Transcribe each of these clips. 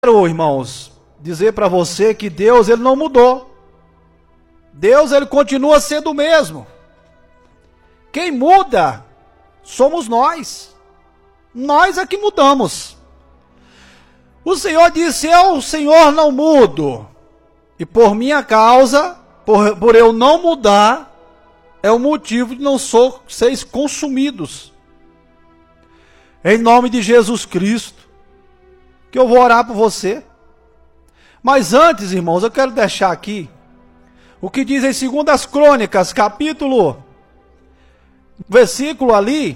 Quero, irmãos, dizer para você que Deus, ele não mudou. Deus, ele continua sendo o mesmo. Quem muda somos nós. Nós é que mudamos. O Senhor disse: eu, Senhor, não mudo. E por minha causa, por eu não mudar, é o motivo de não seres consumidos. Em nome de Jesus Cristo, que eu vou orar por você. Mas antes, irmãos, eu quero deixar aqui o que diz em 2 Crônicas, versículo ali,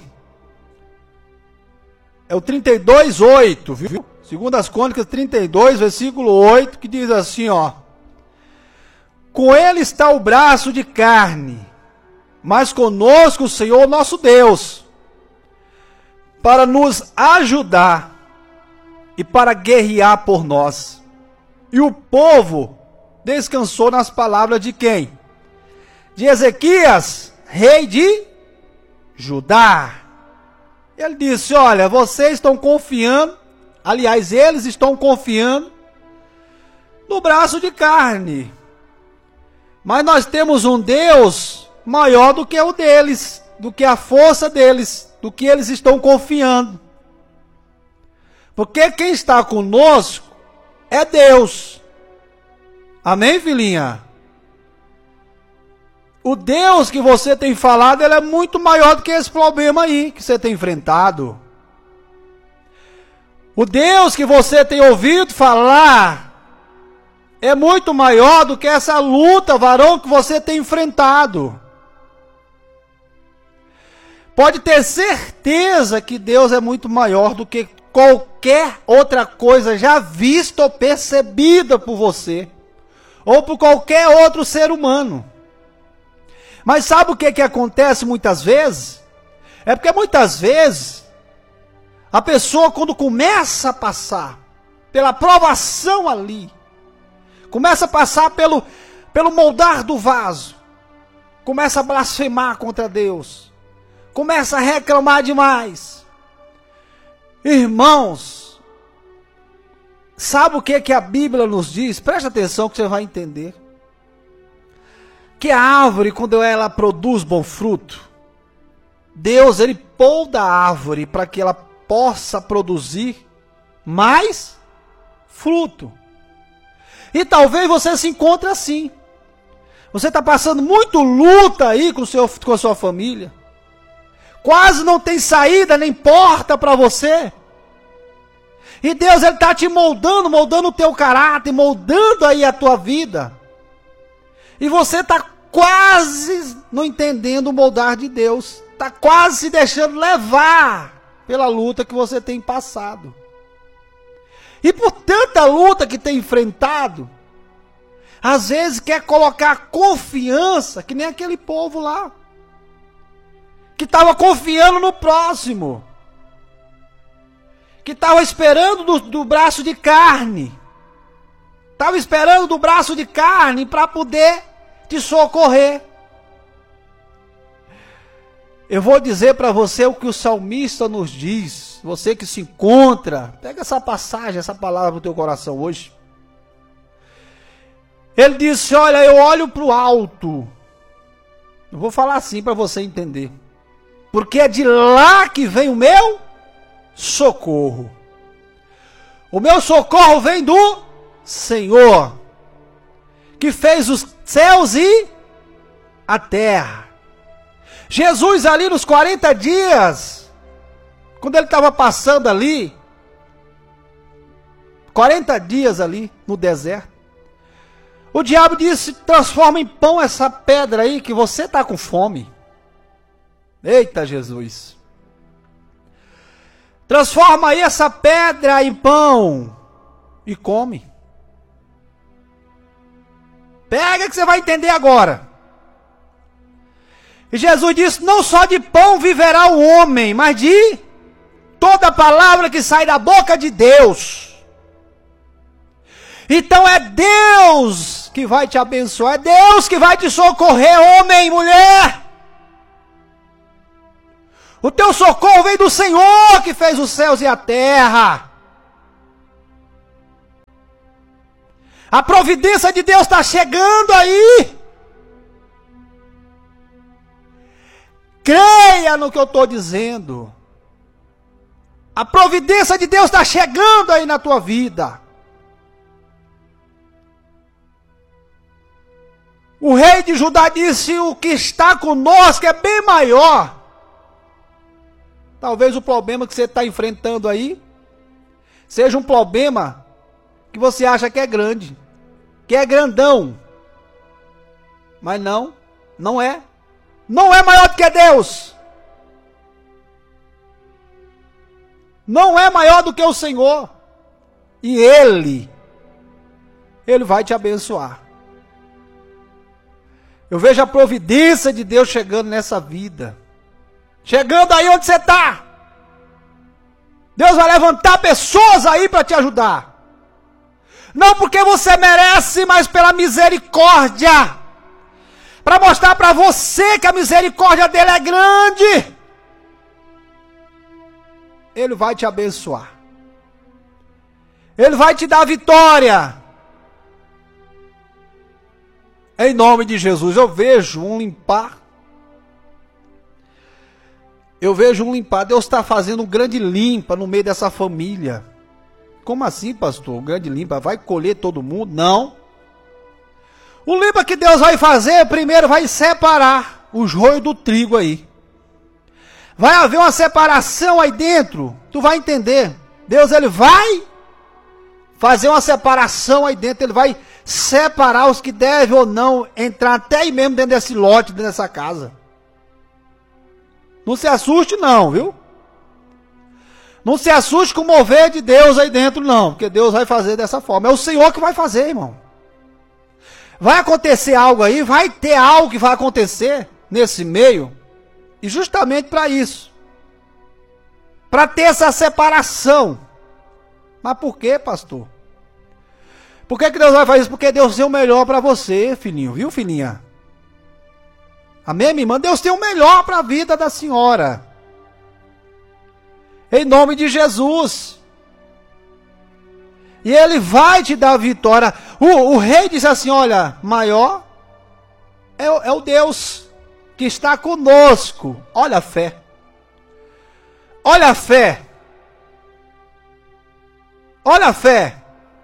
é o 32:8, viu? 2 Crônicas 32, versículo 8, que diz assim, ó: com ele está o braço de carne, mas conosco o Senhor nosso Deus, para nos ajudar e para guerrear por nós. E o povo descansou nas palavras de quem? De Ezequias, rei de Judá. Ele disse: olha, vocês estão confiando, aliás, eles estão confiando no braço de carne. Mas nós temos um Deus maior do que o deles, do que a força deles, do que eles estão confiando. Porque quem está conosco é Deus. Amém, filhinha? O Deus que você tem falado, ele é muito maior do que esse problema aí que você tem enfrentado. O Deus que você tem ouvido falar é muito maior do que essa luta, varão, que você tem enfrentado. Pode ter certeza que Deus é muito maior do que qualquer outra coisa já vista ou percebida por você, ou por qualquer outro ser humano. Mas sabe o que acontece muitas vezes? É porque muitas vezes a pessoa, quando começa a passar pela provação ali, começa a passar pelo moldar do vaso, começa a blasfemar contra Deus, começa a reclamar demais. Irmãos, sabe o que a Bíblia nos diz? Presta atenção que você vai entender. Que a árvore, quando ela produz bom fruto, Deus, ele podá a árvore para que ela possa produzir mais fruto. E talvez você se encontre assim. Você está passando muito luta aí com a sua família. Quase não tem saída nem porta para você. E Deus, ele está te moldando o teu caráter, moldando aí a tua vida. E você está quase não entendendo o moldar de Deus. Está quase se deixando levar pela luta que você tem passado. E por tanta luta que tem enfrentado, às vezes quer colocar confiança, que nem aquele povo lá, que estava confiando no próximo, que estava esperando do braço de carne, estava esperando do braço de carne para poder te socorrer. Eu vou dizer para você o que o salmista nos diz, você que se encontra, pega essa passagem, essa palavra no teu coração hoje. Ele disse: olha, eu olho para o alto, eu vou falar assim para você entender, porque é de lá que vem o meu socorro. O meu socorro vem do Senhor, que fez os céus e a terra. Jesus ali nos 40 dias, quando ele estava passando ali, 40 dias ali no deserto, o diabo disse: transforma em pão essa pedra aí, que você está com fome. Eita Jesus! Transforma aí essa pedra em pão e come. Pega que você vai entender agora. E Jesus disse: não só de pão viverá o homem, mas de toda palavra que sai da boca de Deus. Então é Deus que vai te abençoar, é Deus que vai te socorrer, homem e mulher. O teu socorro vem do Senhor que fez os céus e a terra. A providência de Deus está chegando aí. Creia no que eu estou dizendo. A providência de Deus está chegando aí na tua vida. O rei de Judá disse: o que está conosco é bem maior. Talvez o problema que você está enfrentando aí seja um problema que você acha que é grande, que é grandão. Mas não, não é. Não é maior do que Deus. Não é maior do que o Senhor. E Ele vai te abençoar. Eu vejo a providência de Deus chegando nessa vida. Chegando aí onde você está. Deus vai levantar pessoas aí para te ajudar. Não porque você merece, mas pela misericórdia. Para mostrar para você que a misericórdia dele é grande. Ele vai te abençoar. Ele vai te dar vitória. Em nome de Jesus, eu vejo um limpar. Eu vejo um limpar. Deus está fazendo um grande limpa no meio dessa família. Como assim, pastor? Um grande limpa? Vai colher todo mundo? Não. O limpa que Deus vai fazer, primeiro vai separar o joio do trigo aí. Vai haver uma separação aí dentro. Tu vai entender. Deus, ele vai fazer uma separação aí dentro. Ele vai separar os que devem ou não entrar até aí mesmo dentro desse lote, dentro dessa casa. Não se assuste não, viu? Não se assuste com o mover de Deus aí dentro não. Porque Deus vai fazer dessa forma. É o Senhor que vai fazer, irmão. Vai acontecer algo aí, vai ter algo que vai acontecer nesse meio. E justamente para isso. Para ter essa separação. Mas por quê, pastor? Por que Deus vai fazer isso? Porque Deus tem o melhor para você, filhinho. Viu, filhinha? Amém, minha irmã? Deus tem o melhor para a vida da senhora. Em nome de Jesus. E Ele vai te dar a vitória. O rei disse assim, olha, maior é o Deus que está conosco. Olha a fé. Olha a fé. Olha a fé.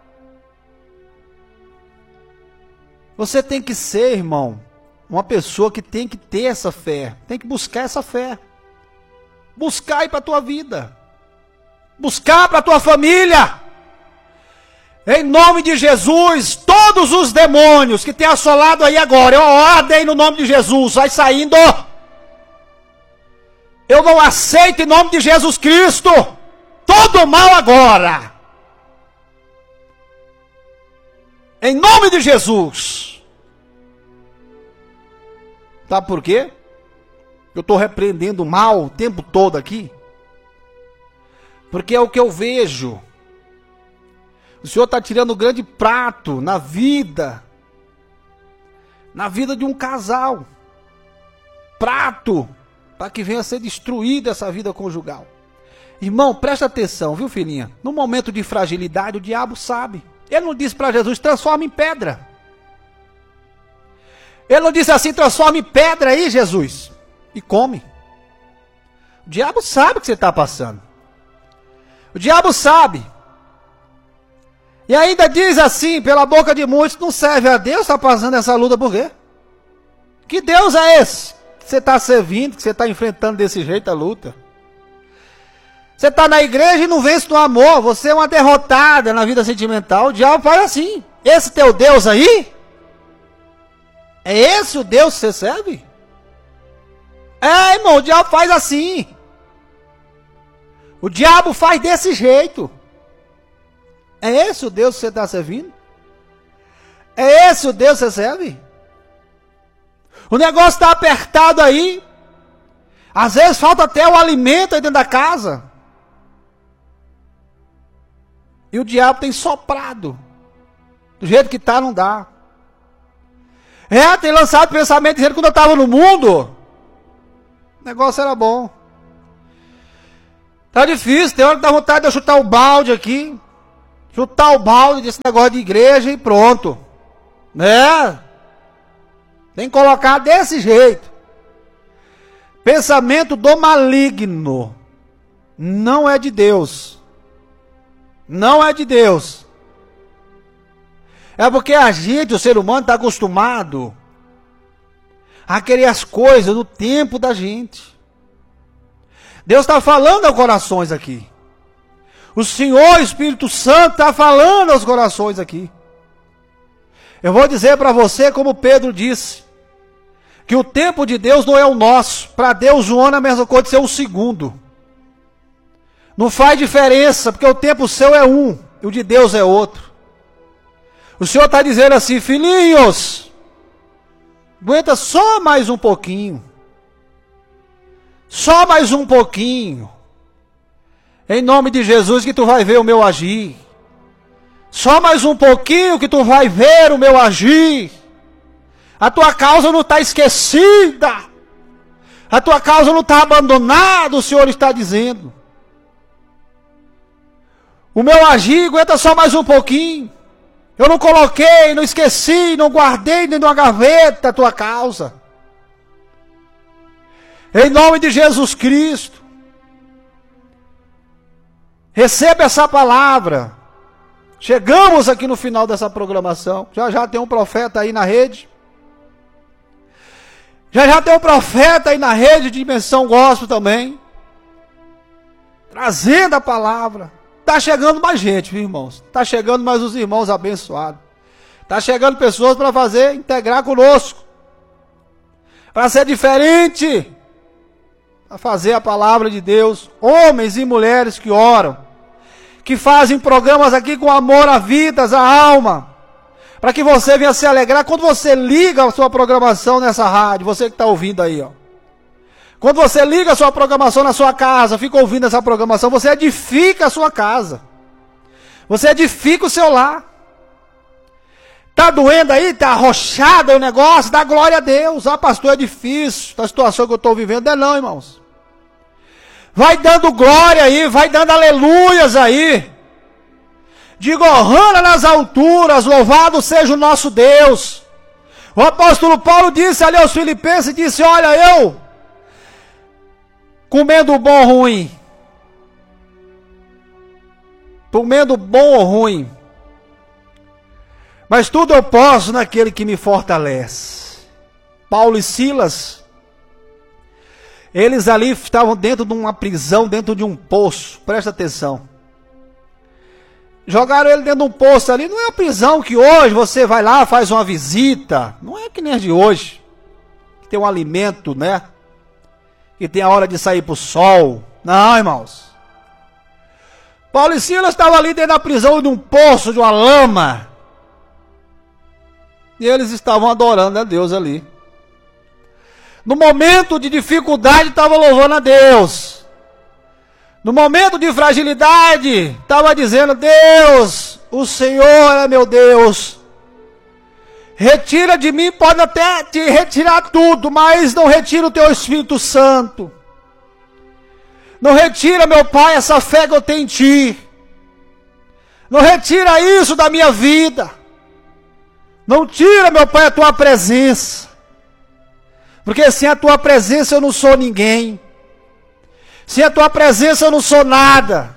Você tem que ser, irmão, uma pessoa que tem que ter essa fé. Tem que buscar essa fé. Buscar aí para a tua vida. Buscar para a tua família. Em nome de Jesus, todos os demônios que tem assolado aí agora, eu ordem no nome de Jesus, vai saindo. Eu não aceito em nome de Jesus Cristo todo mal agora. Em nome de Jesus. Sabe por quê? Eu estou repreendendo o mal o tempo todo aqui. Porque é o que eu vejo. O Senhor está tirando um grande prato na vida de um casal. Prato para que venha a ser destruída essa vida conjugal. Irmão, presta atenção, viu, filhinha? No momento de fragilidade, o diabo sabe. Ele não disse para Jesus, transforma em pedra. Ele não disse assim, transforma em pedra aí, Jesus, e come. O diabo sabe o que você está passando. O diabo sabe. E ainda diz assim, pela boca de muitos, não serve a Deus, está passando essa luta por quê? Que Deus é esse que você está servindo, que você está enfrentando desse jeito a luta? Você está na igreja e não vence no amor, você é uma derrotada na vida sentimental, o diabo faz assim. Esse teu Deus aí? É esse o Deus que você serve? É, irmão, o diabo faz assim. O diabo faz desse jeito. É esse o Deus que você está servindo? É esse o Deus que você serve? O negócio está apertado aí. Às vezes falta até o alimento aí dentro da casa. E o diabo tem soprado. Do jeito que está, não dá. Tem lançado pensamento dizendo que quando eu estava no mundo, o negócio era bom. Tá difícil, tem hora que dá vontade de eu chutar o balde aqui. Chutar o balde desse negócio de igreja e pronto. Né? Tem que colocar desse jeito. Pensamento do maligno. Não é de Deus. Não é de Deus. É porque a gente, o ser humano, está acostumado a querer as coisas no tempo da gente. Deus está falando aos corações aqui. O Senhor, Espírito Santo, está falando aos corações aqui. Eu vou dizer para você, como Pedro disse, que o tempo de Deus não é o nosso. Para Deus, um ano é a mesma coisa de ser um segundo. Não faz diferença, porque o tempo seu é um, e o de Deus é outro. O Senhor está dizendo assim, filhinhos, aguenta só mais um pouquinho. Só mais um pouquinho. Em nome de Jesus que tu vai ver o meu agir. Só mais um pouquinho que tu vai ver o meu agir. A tua causa não está esquecida. A tua causa não está abandonada, o Senhor está dizendo. O meu agir aguenta só mais um pouquinho. Eu não coloquei, não esqueci, não guardei nem numa gaveta a tua causa. Em nome de Jesus Cristo. Receba essa palavra. Chegamos aqui no final dessa programação. Já tem um profeta aí na rede. Já tem um profeta aí na rede de Dimensão Gospel também. Trazendo a palavra. Está chegando mais gente, viu, irmãos? Está chegando mais os irmãos abençoados. Está chegando pessoas para fazer, integrar conosco. Para ser diferente. Para fazer a palavra de Deus. Homens e mulheres que oram. Que fazem programas aqui com amor à vida, à alma. Para que você venha se alegrar quando você liga a sua programação nessa rádio. Você que está ouvindo aí, ó. Quando você liga a sua programação na sua casa, fica ouvindo essa programação, você edifica a sua casa. Você edifica o seu lar. Está doendo aí, está arrochado o negócio, dá glória a Deus. Ah, pastor, é difícil, a situação que eu estou vivendo. Não é não, irmãos. Vai dando glória aí, vai dando aleluias aí. Diga, honra nas alturas, louvado seja o nosso Deus. O apóstolo Paulo disse ali aos Filipenses, disse, olha, eu comendo bom ou ruim. Comendo bom ou ruim. Mas tudo eu posso naquele que me fortalece. Paulo e Silas, eles ali estavam dentro de uma prisão, dentro de um poço. Presta atenção. Jogaram ele dentro de um poço ali. Não é a prisão que hoje você vai lá, faz uma visita. Não é que nem a de hoje. Que tem um alimento, né? Que tem a hora de sair para o sol. Não, irmãos. Paulo e Silas estavam ali dentro da prisão de um poço, de uma lama. E eles estavam adorando a Deus ali. No momento de dificuldade, estavam louvando a Deus. No momento de fragilidade, estava dizendo, Deus, o Senhor é meu Deus. Retira de mim, pode até te retirar tudo, mas não retira o teu Espírito Santo. Não retira, meu Pai, essa fé que eu tenho em Ti. Não retira isso da minha vida. Não tira, meu Pai, a Tua presença. Porque sem a Tua presença eu não sou ninguém. Sem a Tua presença eu não sou nada.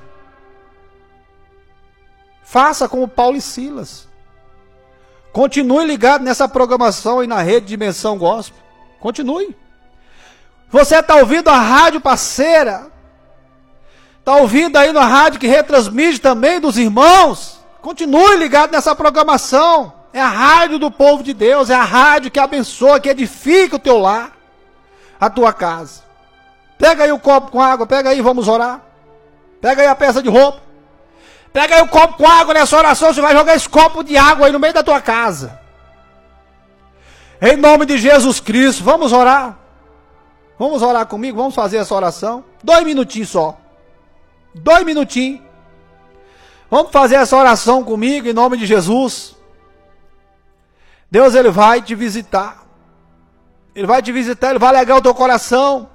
Faça como Paulo e Silas. Continue ligado nessa programação aí na rede Dimensão Gospel. Continue. Você está ouvindo a rádio parceira. Está ouvindo aí na rádio que retransmite também dos irmãos. Continue ligado nessa programação. É a rádio do povo de Deus. É a rádio que abençoa, que edifica o teu lar. A tua casa. Pega aí o copo com água. Pega aí, vamos orar. Pega aí a peça de roupa. Pega aí o copo com água nessa oração. Você vai jogar esse copo de água aí no meio da tua casa. Em nome de Jesus Cristo. Vamos orar. Vamos orar comigo. Vamos fazer essa oração. 2 minutinhos só. 2 minutinhos. Vamos fazer essa oração comigo em nome de Jesus. Deus, Ele vai te visitar. Ele vai te visitar, Ele vai alegrar o teu coração.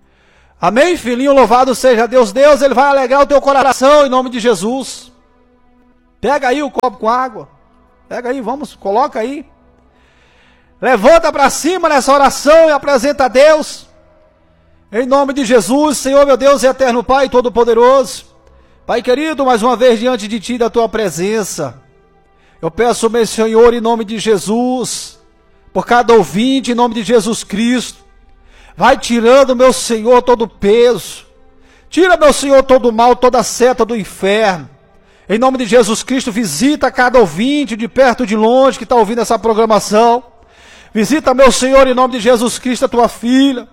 Amém, filhinho? Louvado seja Deus. Deus, Ele vai alegrar o teu coração em nome de Jesus. Pega aí o copo com água. Pega aí, vamos, coloca aí. Levanta para cima nessa oração e apresenta a Deus. Em nome de Jesus, Senhor meu Deus e eterno Pai Todo-Poderoso. Pai querido, mais uma vez diante de Ti, da Tua presença. Eu peço, meu Senhor, em nome de Jesus, por cada ouvinte, em nome de Jesus Cristo. Vai tirando, meu Senhor, todo o peso. Tira, meu Senhor, todo o mal, toda a seta do inferno. Em nome de Jesus Cristo, visita cada ouvinte, de perto, de longe, que está ouvindo essa programação. Visita, meu Senhor, em nome de Jesus Cristo, a Tua filha.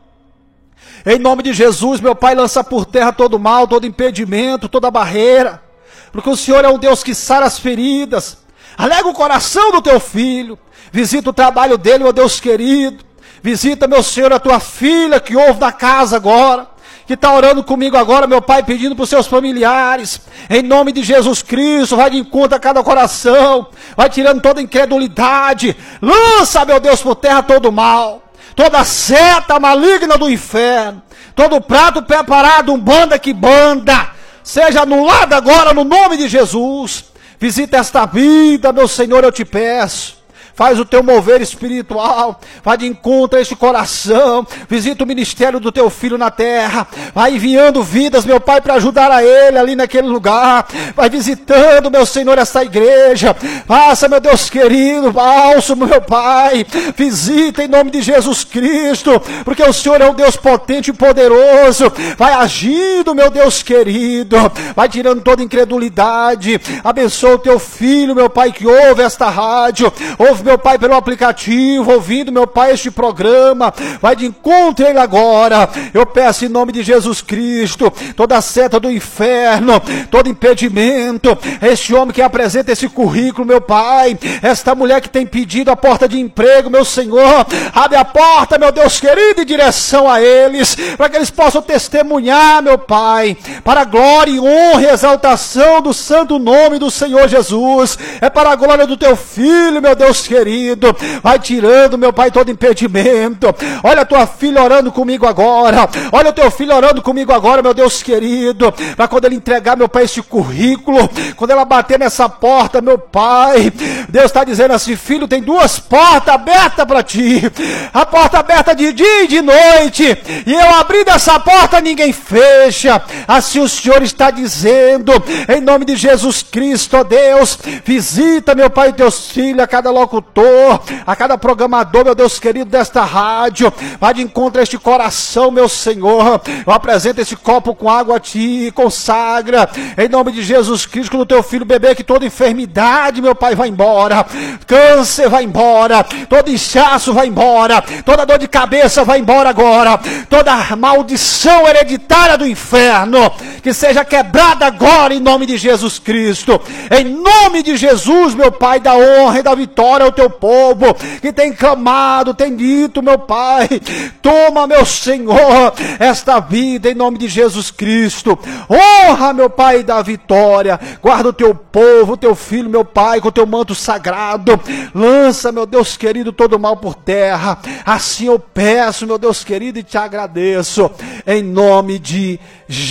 Em nome de Jesus, meu Pai, lança por terra todo o mal, todo impedimento, toda barreira. Porque o Senhor é um Deus que sara as feridas. Alega o coração do Teu filho. Visita o trabalho dele, meu Deus querido. Visita, meu Senhor, a Tua filha que ouve da casa agora. Que está orando comigo agora, meu Pai, pedindo para os seus familiares, em nome de Jesus Cristo, vai de encontro a cada coração, vai tirando toda incredulidade, lança, meu Deus, por terra todo o mal, toda seta maligna do inferno, todo prato preparado, umbanda que banda, seja anulado agora no nome de Jesus. Visita esta vida, meu Senhor, eu te peço. Faz o Teu mover espiritual, vai de encontro a este coração, visita o ministério do Teu filho na terra, vai enviando vidas, meu Pai, para ajudar a ele ali naquele lugar, vai visitando, meu Senhor, esta igreja, faça, meu Deus querido, bálsamo, meu Pai, visita em nome de Jesus Cristo, porque o Senhor é um Deus potente e poderoso, vai agindo, meu Deus querido, vai tirando toda incredulidade, abençoa o Teu filho, meu Pai, que ouve esta rádio, ouve, meu Pai, pelo aplicativo, ouvindo, meu Pai, este programa, vai de encontro a ele agora. Eu peço em nome de Jesus Cristo, toda a seta do inferno, todo impedimento, este homem que apresenta esse currículo, meu Pai, esta mulher que tem pedido a porta de emprego, meu Senhor, abre a porta, meu Deus querido, em direção a eles, para que eles possam testemunhar, meu Pai, para a glória e honra e exaltação do santo nome do Senhor Jesus, é para a glória do Teu filho, meu Deus querido, vai tirando, meu Pai, todo impedimento. Olha a Tua filha orando comigo agora, olha o Teu filho orando comigo agora, meu Deus querido, para quando ele entregar, meu Pai, esse currículo, quando ela bater nessa porta, meu Pai, Deus está dizendo assim: filho, tem duas portas abertas para ti, a porta aberta de dia e de noite, e eu abrindo essa porta, ninguém fecha, assim o Senhor está dizendo, em nome de Jesus Cristo, ó Deus, visita, meu Pai, Teus filhos, a cada locutor, a cada programador, meu Deus querido, desta rádio, vai de encontro a este coração, meu Senhor, eu apresento esse copo com água a Ti, consagra, em nome de Jesus Cristo, do Teu filho bebê, que toda enfermidade, meu Pai, vai embora, câncer vai embora, todo inchaço vai embora, toda dor de cabeça vai embora agora, toda maldição hereditária do inferno, que seja quebrada agora, em nome de Jesus Cristo, em nome de Jesus, meu Pai, da honra e da vitória ao Teu povo, que tem clamado, tem dito, meu Pai, toma, meu Senhor, esta vida em nome de Jesus Cristo, honra, meu Pai, da vitória, guarda o Teu povo, o Teu filho, meu Pai, com o Teu manto sagrado, lança, meu Deus querido, todo o mal por terra, assim eu peço, meu Deus querido, e Te agradeço, em nome de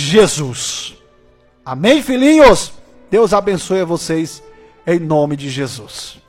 Jesus. Amém, filhinhos? Deus abençoe a vocês, em nome de Jesus.